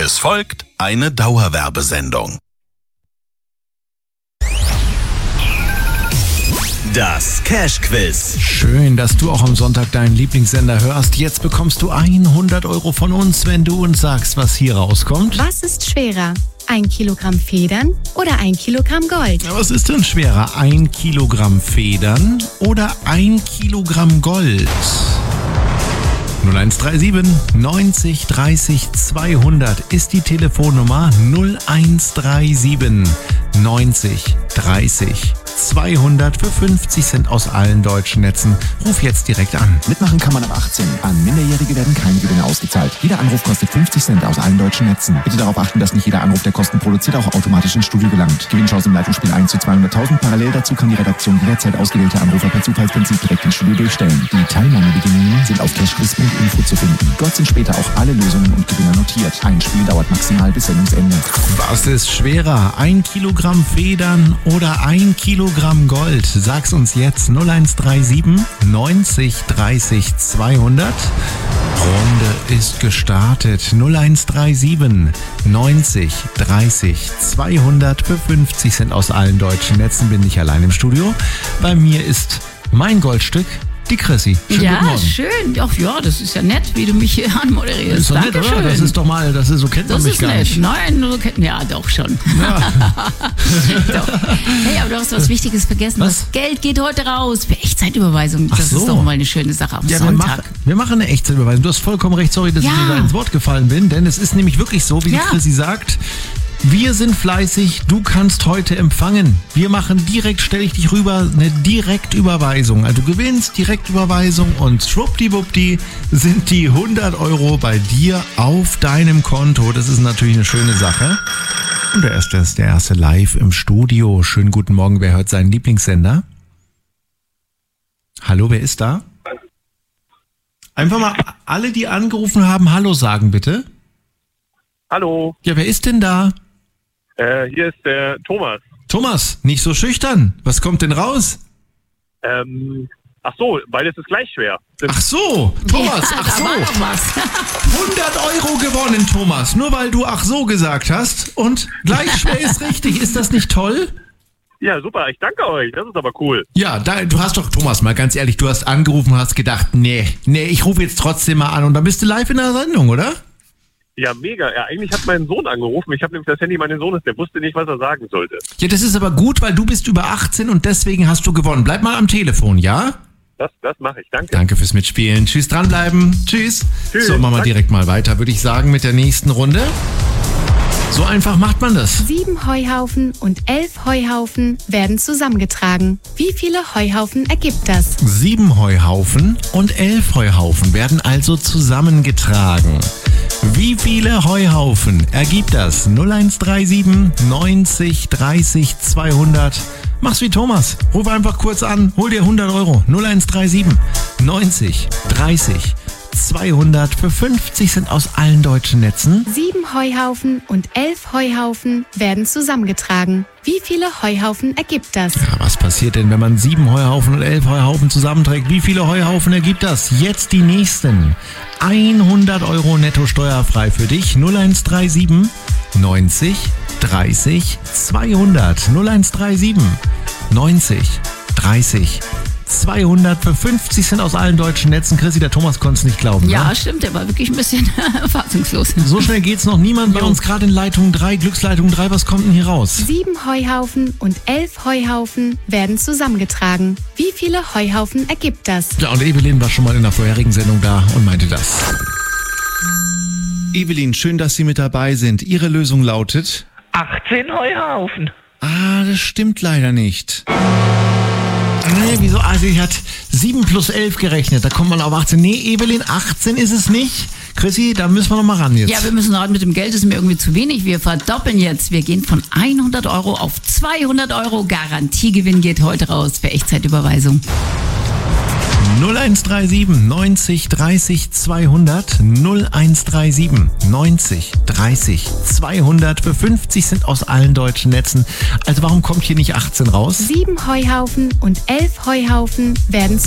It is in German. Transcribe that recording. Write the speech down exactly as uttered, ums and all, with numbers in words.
Es folgt eine Dauerwerbesendung. Das Cash-Quiz. Schön, dass du auch am Sonntag deinen Lieblingssender hörst. Jetzt bekommst du hundert Euro von uns, wenn du uns sagst, was hier rauskommt. Was ist schwerer? Ein Kilogramm Federn oder ein Kilogramm Gold? Ja, was ist denn schwerer? Ein Kilogramm Federn oder ein Kilogramm Gold? null eins drei sieben neunzig dreißig zweihundert ist die Telefonnummer. null eins drei sieben neunzig dreißig zweihundert für fünfzig Cent aus allen deutschen Netzen. Ruf jetzt direkt an. Mitmachen kann man ab achtzehn. An Minderjährige werden keine Gewinne ausgezahlt. Jeder Anruf kostet fünfzig Cent aus allen deutschen Netzen. Bitte darauf achten, dass nicht jeder Anruf, der Kosten produziert, auch automatisch ins Studio gelangt. Gewinnchance im Leitungsspiel eins zu zweihunderttausend. Parallel dazu kann die Redaktion jederzeit ausgewählte Anrufer per Zufallsprinzip direkt ins Studio durchstellen. Die Teilnahmebedingungen sind auf cashquiz punkt info zu finden. Dort sind später auch alle Lösungen und Gewinner notiert. Ein Spiel dauert maximal bis Sendungsende. Was ist schwerer? Ein Kilogramm Federn oder ein Kilogramm Gold? Sag's uns jetzt. null eins drei sieben neunzig dreißig zweihundert. Runde ist gestartet. null eins drei sieben neunzig dreißig zweihundert für fünfzig Cent aus allen deutschen Netzen. Bin ich allein im Studio. Bei mir ist mein Goldstück, die Chrissy. Schönen ja, guten Morgen. Schön. Ach ja, das ist ja nett, wie du mich hier anmoderierst. Ist doch nett, oder? Das ist doch mal, das ist, so kennt man das mich ist gar nett. nicht. Nein, so kennt, ja, doch schon. Ja. Doch. Hey, aber du hast was Wichtiges vergessen. Was? Das Geld geht heute raus für Echtzeitüberweisung. Das Ach so. ist doch mal eine schöne Sache am Ja, wir, Sonntag. mach, wir machen eine Echtzeitüberweisung. Du hast vollkommen recht. Sorry, dass Ja. ich dir da ins Wort gefallen bin, denn es ist nämlich wirklich so, wie Ja. die Chrissy sagt. Wir sind fleißig, du kannst heute empfangen. Wir machen direkt, stelle ich dich rüber, eine Direktüberweisung. Also du gewinnst Direktüberweisung und schwuppdiwuppdi sind die hundert Euro bei dir auf deinem Konto. Das ist natürlich eine schöne Sache. Und der erste ist der erste live im Studio. Schönen guten Morgen, wer hört seinen Lieblingssender? Hallo, wer ist da? Einfach mal alle, die angerufen haben, Hallo sagen bitte. Hallo, Ja, wer ist denn da? äh, hier ist der Thomas. Thomas, nicht so schüchtern. Was kommt denn raus? Ähm, ach so, beides ist gleich schwer. Das, Ach so, Thomas, Ja, ach da so. war doch was. hundert Euro gewonnen, Thomas. Nur weil du ach so gesagt hast. Und gleich schwer ist richtig. Ist das nicht toll? ja, super, ich danke euch, das ist aber cool. Ja, da, du hast doch, Thomas, mal ganz ehrlich, du hast angerufen und hast gedacht, nee, nee, ich rufe jetzt trotzdem mal an. Und dann bist du live in der Sendung, oder? Ja, mega. Ja, eigentlich hat mein Sohn angerufen. Ich habe nämlich das Handy meines Sohnes, der wusste nicht, was er sagen sollte. Ja, das ist aber gut, weil du bist über achtzehn und deswegen hast du gewonnen. Bleib mal am Telefon, ja? Das, das mache ich, danke. Danke fürs Mitspielen. Tschüss, dranbleiben. Tschüss. Tschüss. So, machen wir Danke. direkt mal weiter, würde ich sagen, mit der nächsten Runde. So einfach macht man das. Sieben Heuhaufen und elf Heuhaufen werden zusammengetragen. Wie viele Heuhaufen ergibt das? Sieben Heuhaufen und elf Heuhaufen werden also zusammengetragen. Wie viele Heuhaufen ergibt das? null eins drei sieben neunzig dreißig zweihundert. Mach's wie Thomas. Ruf einfach kurz an, hol dir hundert Euro. null eins drei sieben neunzig dreißig zweihundert für fünfzig Cent aus allen deutschen Netzen. Sieben Heuhaufen und elf Heuhaufen werden zusammengetragen. Wie viele Heuhaufen ergibt das? Ja, was passiert denn, wenn man sieben Heuhaufen und elf Heuhaufen zusammenträgt? Wie viele Heuhaufen ergibt das? Jetzt die nächsten. hundert Euro netto steuerfrei für dich. null eins drei sieben neunzig dreißig zweihundert. null eins drei sieben neunzig dreißig zweihundert für fünfzig Cent aus allen deutschen Netzen. Chrissy, der Thomas konnte es nicht glauben. Ja, Ne? stimmt, der war wirklich ein bisschen fassungslos. So schnell geht's noch. Niemand bei Jo. uns gerade in Leitung drei, Glücksleitung drei. Was kommt denn hier raus? Sieben Heuhaufen und elf Heuhaufen werden zusammengetragen. Wie viele Heuhaufen ergibt das? Ja, und Evelyn war schon mal in der vorherigen Sendung da und meinte das. Evelyn, schön, dass Sie mit dabei sind. Ihre Lösung lautet... achtzehn Heuhaufen. Ah, das stimmt leider nicht. Nee, wieso? Also ich hat sieben plus elf gerechnet. Da kommt man auf achtzehn. Nee, Evelyn, achtzehn ist es nicht. Chrissy, da müssen wir noch mal ran jetzt. Ja, wir müssen raten, mit dem Geld ist mir irgendwie zu wenig. Wir verdoppeln jetzt. Wir gehen von hundert Euro auf zweihundert Euro. Garantiegewinn geht heute raus für Echtzeitüberweisung. null eins drei sieben neunzig dreißig zweihundert. null eins drei sieben neunzig dreißig zweihundert für fünfzig Cent aus allen deutschen Netzen. Also warum kommt hier nicht achtzehn raus? Sieben Heuhaufen und elf Heuhaufen werden